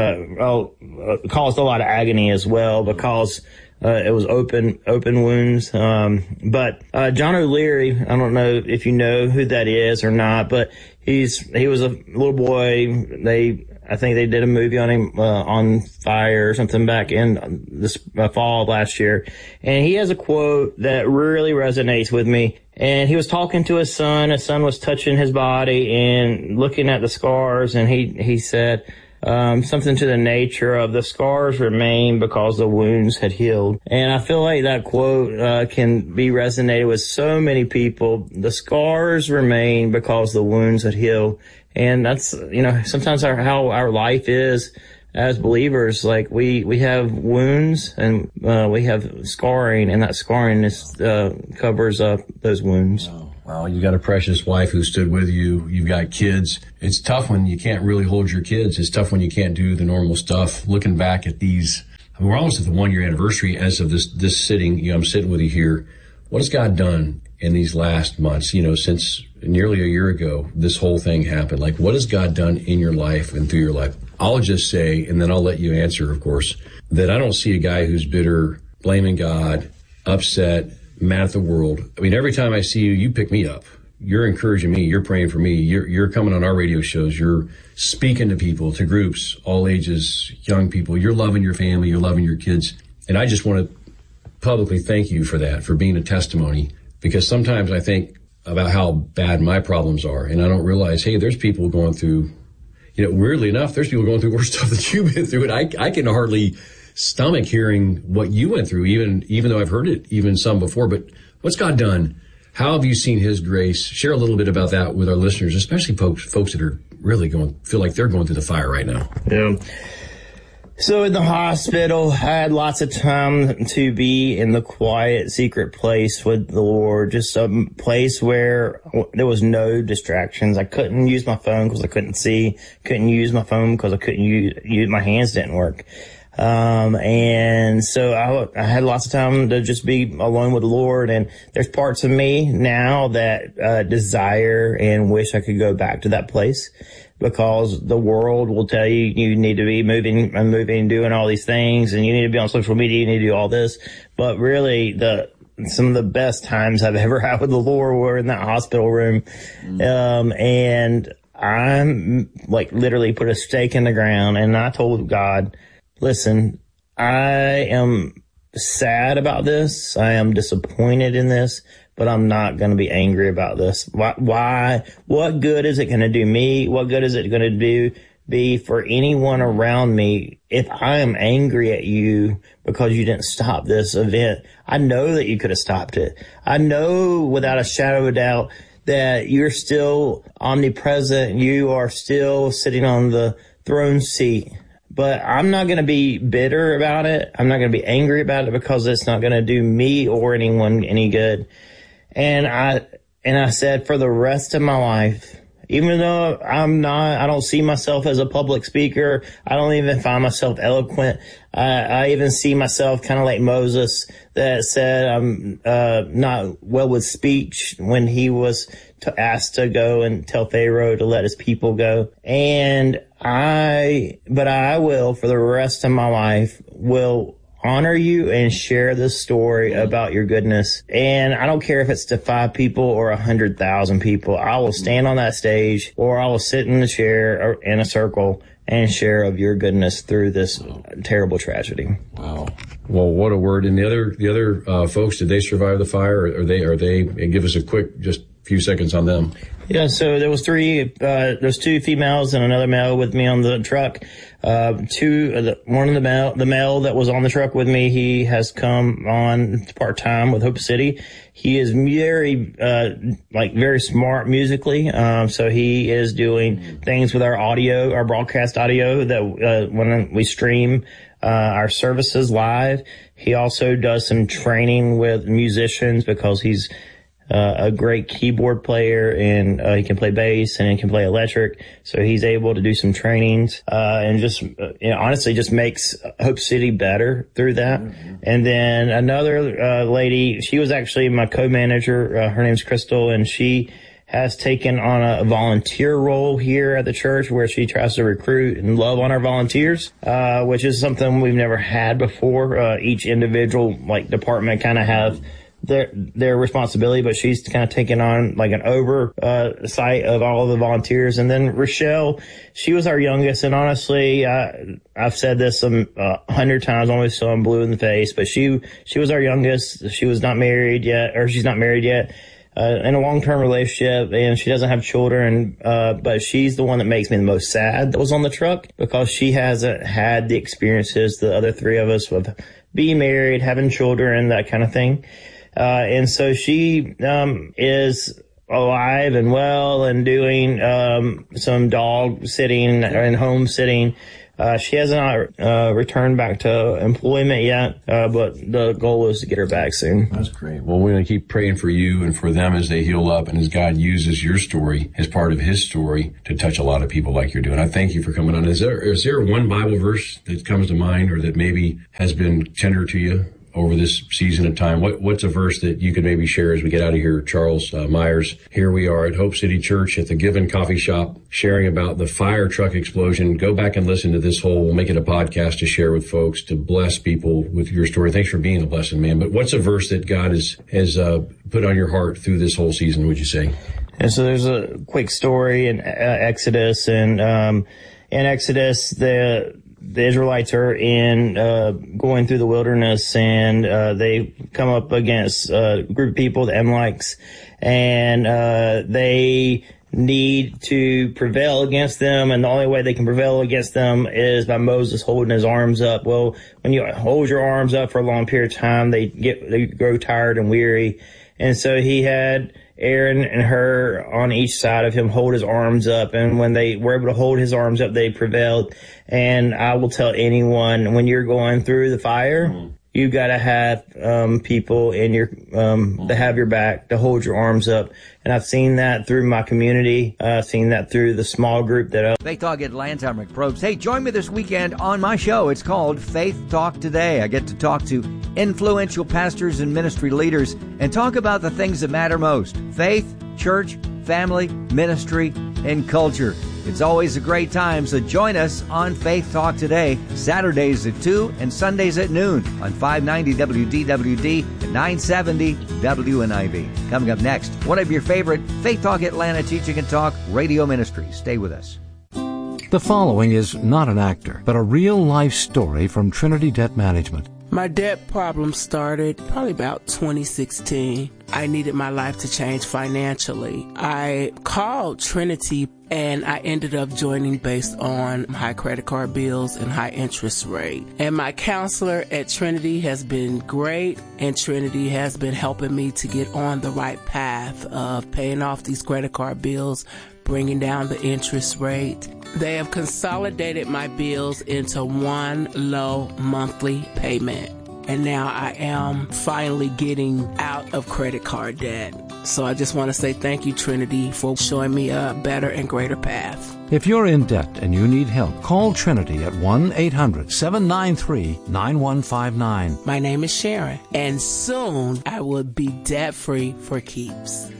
caused a lot of agony as well, because it was open wounds. But John O'Leary, I don't know if you know who that is or not, but he was a little boy. I think they did a movie on him, on Fire or something back in this fall of last year. And he has a quote that really resonates with me. And he was talking to his son. His son was touching his body and looking at the scars. And he said, something to the nature of, the scars remain because the wounds had healed. And I feel like that quote can be resonated with so many people. The scars remain because the wounds had healed. And that's, sometimes how our life is as believers. Like we have wounds and we have scarring, and that scarring covers up those wounds. Well, you got a precious wife who stood with you. You've got kids. It's tough when you can't really hold your kids. It's tough when you can't do the normal stuff. Looking back at these, we're almost at the 1 year anniversary as of this sitting. I'm sitting with you here. What has God done in these last months? Since nearly a year ago, this whole thing happened. Like, what has God done in your life and through your life? I'll just say, and then I'll let you answer, of course, that I don't see a guy who's bitter, blaming God, upset, mad at the world. I mean, every time I see you, you pick me up. You're encouraging me. You're praying for me. You're coming on our radio shows. You're speaking to people, to groups, all ages, young people. You're loving your family. You're loving your kids. And I just want to publicly thank you for that, for being a testimony, because sometimes I think about how bad my problems are, and I don't realize, hey, there's people going through, weirdly enough, there's people going through worse stuff that you've been through, and I can hardly stomach hearing what you went through, even though I've heard it even some before. But what's God done? How have you seen His grace? Share a little bit about that with our listeners, especially folks that are really feel like they're going through the fire right now. Yeah. So in the hospital, I had lots of time to be in the quiet, secret place with the Lord, just a place where there was no distractions. I couldn't use my phone because I couldn't see, couldn't use my phone because I couldn't use my hands didn't work. And so I had lots of time to just be alone with the Lord. And there's parts of me now that desire and wish I could go back to that place, because the world will tell you you need to be moving and doing all these things, and you need to be on social media, you need to do all this. But really, some of the best times I've ever had with the Lord were in that hospital room. And I'm literally put a stake in the ground, and I told God, listen, I am sad about this. I am disappointed in this, but I'm not going to be angry about this. Why? What good is it going to do me? What good is it going to be for anyone around me if I am angry at you because you didn't stop this event? I know that you could have stopped it. I know without a shadow of a doubt that you're still omnipresent. You are still sitting on the throne seat. But I'm not going to be bitter about it. I'm not going to be angry about it, because it's not going to do me or anyone any good. And I said, for the rest of my life, even though I don't see myself as a public speaker, I don't even find myself eloquent. I even see myself kind of like Moses that said I'm not well with speech when he was asked to go and tell Pharaoh to let his people go. But I will, for the rest of my life, will honor you and share this story about your goodness. And I don't care if it's to 5 people or 100,000 people. I will stand on that stage, or I will sit in the chair or in a circle and share of your goodness through this terrible tragedy. Wow. Well, what a word. And the other folks, did they survive the fire? Or are they, give us a quick, just few seconds on them. Yeah, so there was 2 females and another male with me on the truck. One of the male that was on the truck with me, he has come on part-time with Hope City. He is very smart musically. So he is doing things with our audio, our broadcast audio, that when we stream our services live. He also does some training with musicians, because he's a great keyboard player, and he can play bass and he can play electric. So he's able to do some trainings, and just, honestly just makes Hope City better through that. Mm-hmm. And then another, lady, she was actually my co-manager. Her name's Crystal, and she has taken on a volunteer role here at the church where she tries to recruit and love on our volunteers, which is something we've never had before. Each individual department kind of have their responsibility, but she's kind of taken on like an oversight of all of the volunteers. And then Rochelle, she was our youngest, and honestly, I've said this 100 times, almost so I'm blue in the face, but she was our youngest. She was not married yet, or she's not married yet. In a long-term relationship, and she doesn't have children, but she's the one that makes me the most sad that was on the truck, because she hasn't had the experiences the other three of us with being married, having children, that kind of thing. And so she is alive and well and doing some dog sitting and home sitting. She has not returned back to employment yet, but the goal is to get her back soon. That's great. Well, we're going to keep praying for you and for them as they heal up, and as God uses your story as part of his story to touch a lot of people like you're doing. I thank you for coming on. Is there one Bible verse that comes to mind, or that maybe has been tender to you over this season of time? What's a verse that you could maybe share as we get out of here? Charles Myers, here we are at Hope City Church at the Given Coffee Shop, sharing about the fire truck explosion. Go back and listen to this we'll make it a podcast to share with folks, to bless people with your story. Thanks for being a blessing, man. But what's a verse that God has put on your heart through this whole season, would you say? And so there's a quick story in Exodus, and in Exodus, the Israelites are going through the wilderness, and they come up against a group of people, the Amalekites, and they need to prevail against them, and the only way they can prevail against them is by Moses holding his arms up. Well, when you hold your arms up for a long period of time, they grow tired and weary, and so he had Aaron and Hur on each side of him hold his arms up, and when they were able to hold his arms up, they prevailed. And I will tell anyone, when you're going through the fire, you got to have people in your to have your back, to hold your arms up. And I've seen that through my community. I've seen that through the small group that Faith Talk Atlanta. I'm Rick Probst. Hey, join me this weekend on my show. It's called Faith Talk Today. I get to talk to influential pastors and ministry leaders and talk about the things that matter most: faith, church, family, ministry, and culture. It's always a great time, so join us on Faith Talk Today, Saturdays at 2 and Sundays at noon on 590 WDWD and 970 WNIV. Coming up next, one of your favorite Faith Talk Atlanta teaching and talk radio ministries. Stay with us. The following is not an actor, but a real-life story from Trinity Debt Management. My debt problem started probably about 2016. I needed my life to change financially. I called Trinity, and I ended up joining based on high credit card bills and high interest rate. And my counselor at Trinity has been great, and Trinity has been helping me to get on the right path of paying off these credit card bills, bringing down the interest rate. They have consolidated my bills into one low monthly payment. And now I am finally getting out of credit card debt. So I just want to say thank you, Trinity, for showing me a better and greater path. If you're in debt and you need help, call Trinity at 1-800-793-9159. My name is Sharon, and soon I will be debt-free for keeps.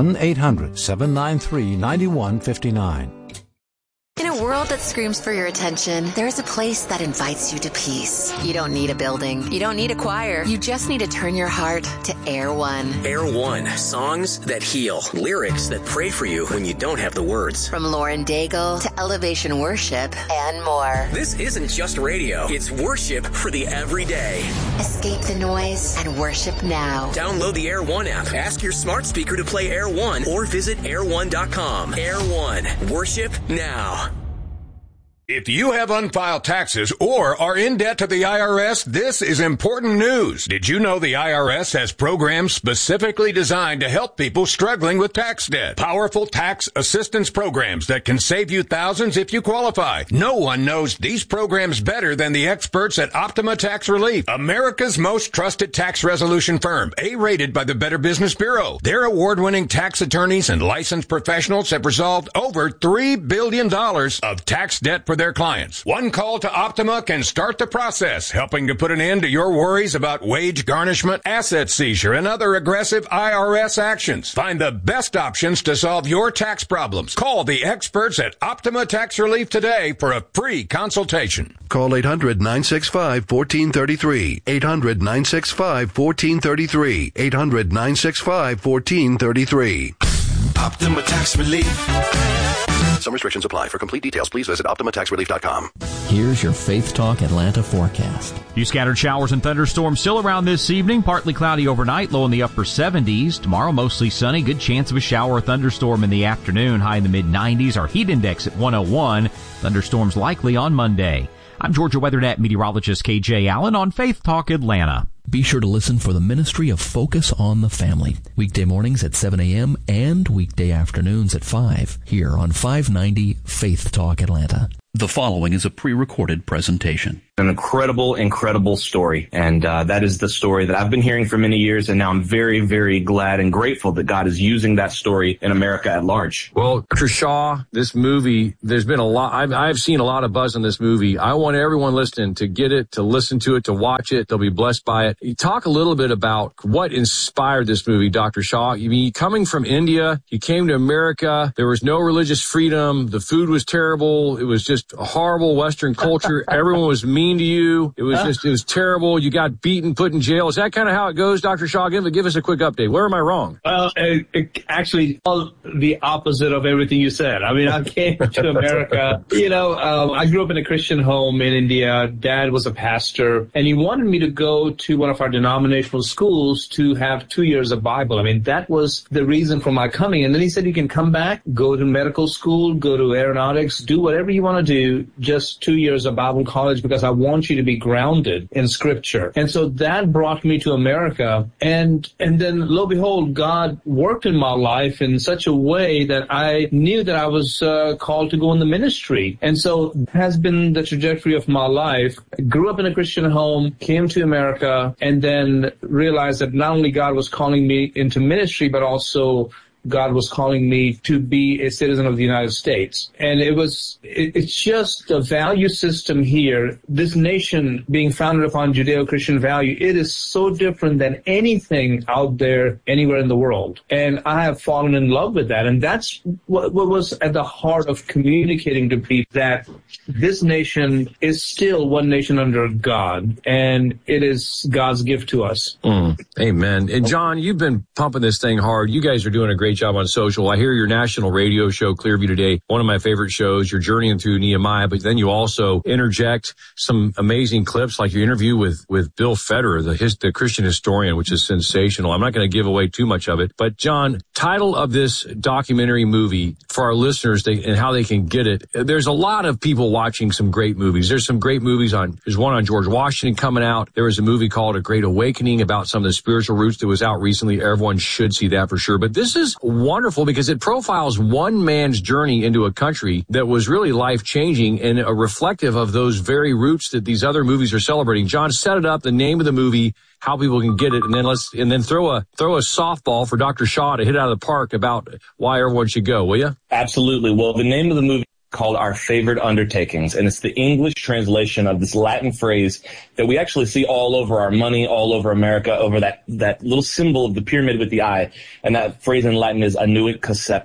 1-800-793-9159. In a world that screams for your attention, there's a place that invites you to peace. You don't need a building. You don't need a choir. You just need to turn your heart to Air One. Air One. Songs that heal. Lyrics that pray for you when you don't have the words. From Lauren Daigle to Elevation Worship and more. This isn't just radio. It's worship for the everyday. Escape the noise and worship now. Download the Air One app. Ask your smart speaker to play Air One or visit air1.com. Air One. Worship now. If you have unfiled taxes or are in debt to the IRS, this is important news. Did you know the IRS has programs specifically designed to help people struggling with tax debt? Powerful tax assistance programs that can save you thousands if you qualify. No one knows these programs better than the experts at Optima Tax Relief, America's most trusted tax resolution firm, A-rated by the Better Business Bureau. Their award-winning tax attorneys and licensed professionals have resolved over $3 billion of tax debt for their clients. One call to Optima can start the process, helping to put an end to your worries about wage garnishment, asset seizure, and other aggressive IRS actions. Find the best options to solve your tax problems. Call the experts at Optima Tax Relief today for a free consultation. Call 800-965-1433. 800-965-1433. 800-965-1433. Optima Tax Relief. Some restrictions apply. For complete details, please visit OptimaTaxRelief.com. Here's your Faith Talk Atlanta forecast. Few scattered showers and thunderstorms still around this evening. Partly cloudy overnight, low in the upper 70s. Tomorrow, mostly sunny. Good chance of a shower or thunderstorm in the afternoon. High in the mid-90s. Our heat index at 101. Thunderstorms likely on Monday. I'm Georgia WeatherNet meteorologist KJ Allen on Faith Talk Atlanta. Be sure to listen for the ministry of Focus on the Family. Weekday mornings at 7 a.m. and weekday afternoons at 5 here on 590 Faith Talk Atlanta. The following is a pre-recorded presentation. An incredible story. And that is the story that I've been hearing for many years. And now I'm very, very glad and grateful that God is using that story in America at large. Well, Dr. Shaw, this movie, there's been a lot. I've seen a lot of buzz on this movie. I want everyone listening to get it, to listen to it, to watch it. They'll be blessed by it. You talk a little bit about what inspired this movie, Dr. Shaw. I mean, coming from India, you came to America. There was no religious freedom. The food was terrible. It was just a horrible Western culture. Everyone was mean to you. It was terrible. You got beaten, put in jail. Is that kind of how it goes, Dr. Shaw? Give us a quick update. Where am I wrong? Well, actually, all the opposite of everything you said. I mean, I came to America. I grew up in a Christian home in India. Dad was a pastor, and he wanted me to go to one of our denominational schools to have 2 years of Bible. I mean, that was the reason for my coming. And then he said, you can come back, go to medical school, go to aeronautics, do whatever you want to do, just 2 years of Bible college, because I want you to be grounded in Scripture. And so that brought me to America. And then, lo and behold, God worked in my life in such a way that I knew that I was called to go in the ministry. And so it has been the trajectory of my life. I grew up in a Christian home, came to America, and then realized that not only God was calling me into ministry, but also God was calling me to be a citizen of the United States. And it's just a value system here. This nation being founded upon Judeo-Christian value, it is so different than anything out there anywhere in the world. And I have fallen in love with that. And that's what was at the heart of communicating to people, that this nation is still one nation under God, and it is God's gift to us. Amen. And John, you've been pumping this thing hard. You guys are doing a great job on social. I hear your national radio show, Clearview Today, one of my favorite shows. You're journeying through Nehemiah, but then you also interject some amazing clips, like your interview with Bill Federer, the Christian historian, which is sensational. I'm not going to give away too much of it, but John, title of this documentary movie for our listeners and how they can get it. There's a lot of people watching some great movies. There's some great movies there's one on George Washington coming out. There was a movie called A Great Awakening about some of the spiritual roots that was out recently. Everyone should see that for sure. But this is wonderful because it profiles one man's journey into a country that was really life-changing and reflective of those very roots that these other movies are celebrating. John, set it up, the name of the movie, how people can get it, and then throw a softball for Dr. Shaw to hit out of the park about why everyone should go, will you? Absolutely. Well, the name of the movie called Our Favored Undertakings, and it's the English translation of this Latin phrase that we actually see all over our money, all over America, over that little symbol of the pyramid with the eye. And that phrase in Latin is annuit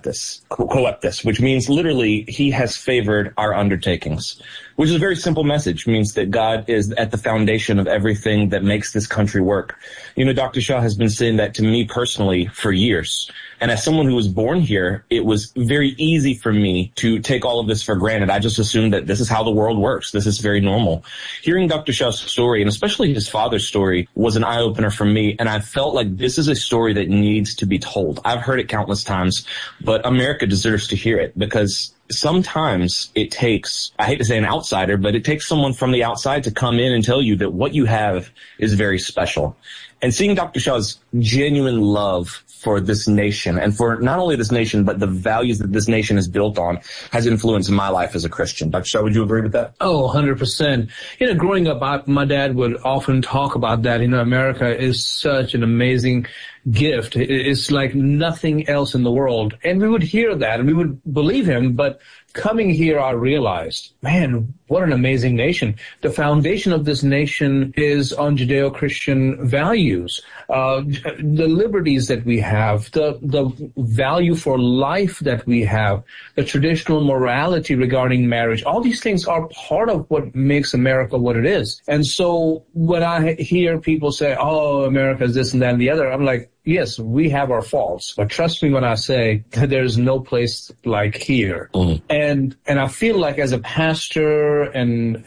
coeptis, which means literally, he has favored our undertakings, which is a very simple message. It means that God is at the foundation of everything that makes this country work. Dr. Shaw has been saying that to me personally for years. And as someone who was born here, it was very easy for me to take all of this for granted. I just assumed that this is how the world works. This is very normal. Hearing Dr. Shaw's story, and especially his father's story, was an eye-opener for me. And I felt like this is a story that needs to be told. I've heard it countless times, but America deserves to hear it, because sometimes it takes, I hate to say an outsider, but it takes someone from the outside to come in and tell you that what you have is very special. And seeing Dr. Shaw's genuine love for this nation and for not only this nation, but the values that this nation is built on has influenced my life as a Christian. Dr. Shaw, would you agree with that? Oh, 100%. Growing up, my dad would often talk about that. America is such an amazing gift. It's like nothing else in the world. And we would hear that and we would believe him. But coming here, I realized, man, what an amazing nation. The foundation of this nation is on Judeo-Christian values, the liberties that we have, the value for life that we have, the traditional morality regarding marriage. All these things are part of what makes America what it is. And so when I hear people say, oh, America is this and that and the other, I'm like, yes, we have our faults, but trust me when I say that there's no place like here. And I feel like as a pastor and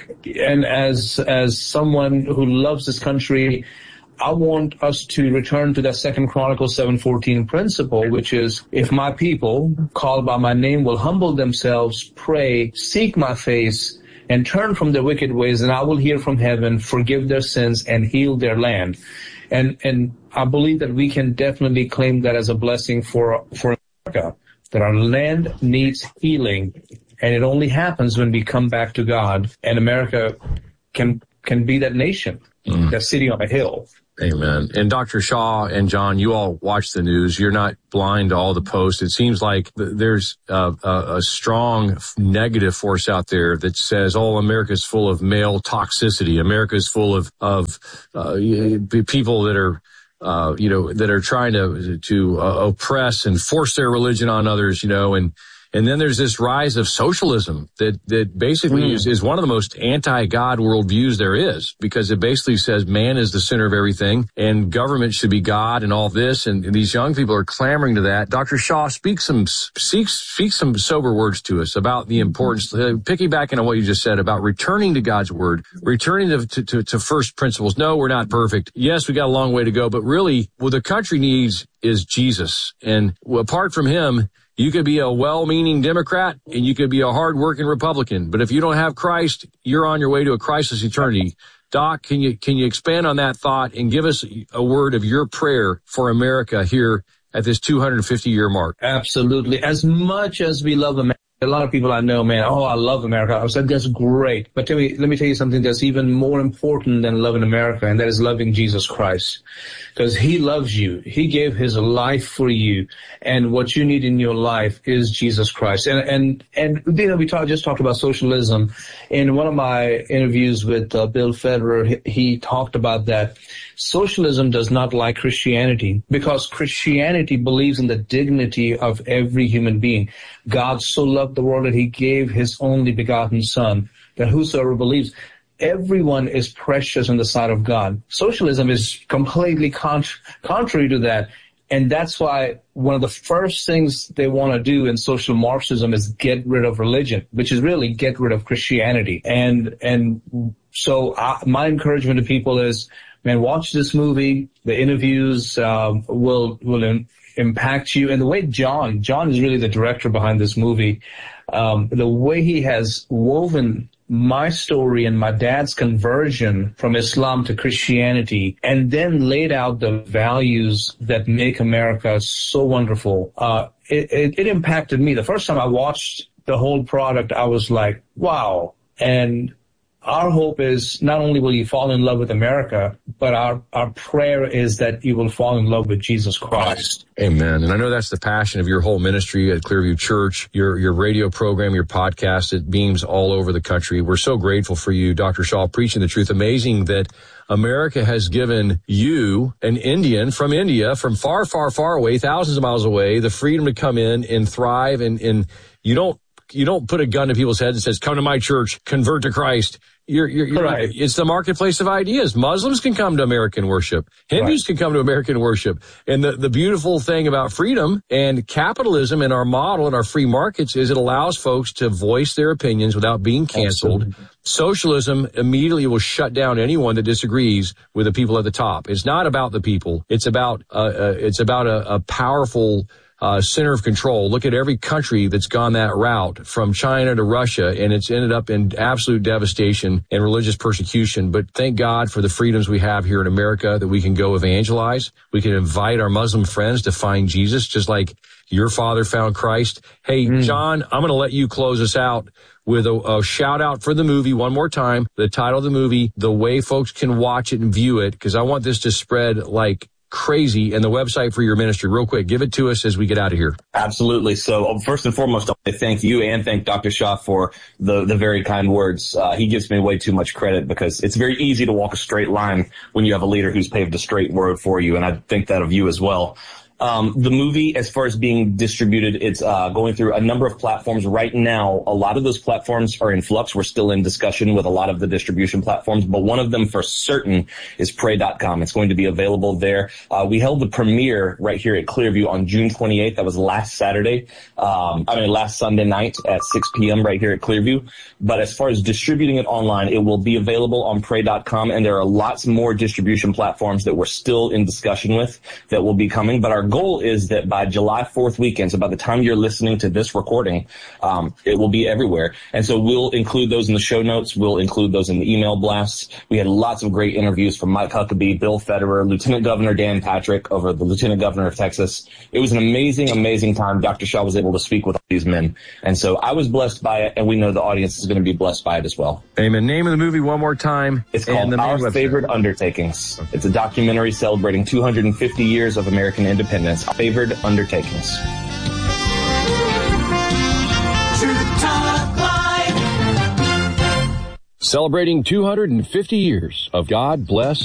as someone who loves this country, I want us to return to that 2 Chronicles 7:14 principle, which is, if my people called by my name will humble themselves, pray, seek my face, and turn from their wicked ways, and I will hear from heaven, forgive their sins, and heal their land. And I believe that we can definitely claim that as a blessing for America, that our land needs healing, and it only happens when we come back to God, and America can be that nation, that city on a hill. Amen. And Dr. Shaw and John, you all watch the news. You're not blind to all the posts. It seems like there's a strong negative force out there that says, oh, America's full of male toxicity. America's full of people that are that are trying to oppress and force their religion on others, and then there's this rise of socialism that basically is one of the most anti-God worldviews there is, because it basically says man is the center of everything and government should be God and all this. And these young people are clamoring to that. Dr. Shaw, speak some sober words to us about the importance, piggybacking on what you just said about returning to God's word, returning to first principles. No, we're not perfect. Yes, we got a long way to go, but really what the country needs is Jesus. And apart from him, you could be a well-meaning Democrat and you could be a hard-working Republican. But if you don't have Christ, you're on your way to a crisis eternity. Doc, can you expand on that thought and give us a word of your prayer for America here at this 250-year mark? Absolutely. As much as we love America, a lot of people I know, man, oh, I love America. I said, that's great. But let me tell you something that's even more important than loving America, and that is loving Jesus Christ. Because he loves you. He gave his life for you. And what you need in your life is Jesus Christ. And we just talked about socialism. In one of my interviews with Bill Federer, he talked about that. Socialism does not like Christianity because Christianity believes in the dignity of every human being. God so loved the world that he gave his only begotten Son, that whosoever believes, everyone is precious in the sight of God. Socialism is completely contrary to that. And that's why one of the first things they want to do in social Marxism is get rid of religion, which is really get rid of Christianity. And so my encouragement to people is, man, watch this movie. The interviews will impact you. And the way John is really the director behind this movie, the way he has woven my story and my dad's conversion from Islam to Christianity, and then laid out the values that make America so wonderful, it impacted me. The first time I watched the whole product, I was like, wow. And our hope is not only will you fall in love with America, but our prayer is that you will fall in love with Jesus Christ. Amen. And I know that's the passion of your whole ministry at Clearview Church, your radio program, your podcast. It beams all over the country. We're so grateful for you, Dr. Shaw, preaching the truth. Amazing that America has given you, an Indian from India, from far, far, far away, thousands of miles away, the freedom to come in and thrive. And you don't put a gun to people's heads and says, come to my church, convert to Christ. You're right. It's the marketplace of ideas. Muslims can come to American worship. Hindus can come to American worship. And the beautiful thing about freedom and capitalism and our model and our free markets is it allows folks to voice their opinions without being canceled. Absolutely. Socialism immediately will shut down anyone that disagrees with the people at the top. It's not about the people. It's about a powerful center of control. Look at every country that's gone that route, from China to Russia, and it's ended up in absolute devastation and religious persecution. But thank God for the freedoms we have here in America, that we can go evangelize. We can invite our Muslim friends to find Jesus, just like your father found Christ. Hey, John, I'm going to let you close us out with a shout out for the movie one more time. The title of the movie, the way folks can watch it and view it, because I want this to spread like crazy, and the website for your ministry. Real quick, give it to us as we get out of here. Absolutely. So first and foremost, I thank you and thank Dr. Shaw for the very kind words. He gives me way too much credit, because it's very easy to walk a straight line when you have a leader who's paved a straight road for you, and I think that of you as well. The movie, as far as being distributed, it's going through a number of platforms right now. A lot of those platforms are in flux. We're still in discussion with a lot of the distribution platforms, but one of them for certain is Pray.com. It's going to be available there. We held the premiere right here at Clearview on June 28th. That was last Sunday night at 6 p.m. right here at Clearview. But as far as distributing it online, it will be available on Pray.com, and there are lots more distribution platforms that we're still in discussion with that will be coming. But our goal is that by July 4th weekend, so by the time you're listening to this recording, it will be everywhere. And so we'll include those in the show notes. We'll include those in the email blasts. We had lots of great interviews from Mike Huckabee, Bill Federer, Lieutenant Governor Dan Patrick, over the Lieutenant Governor of Texas. It was an amazing, amazing time. Dr. Shaw was able to speak with all these men. And so I was blessed by it, and we know the audience is going to be blessed by it as well. Amen. Name of the movie one more time. It's called Our Favored Undertakings. It's a documentary celebrating 250 years of American independence. Favored Undertakings. Celebrating 250 years of God Bless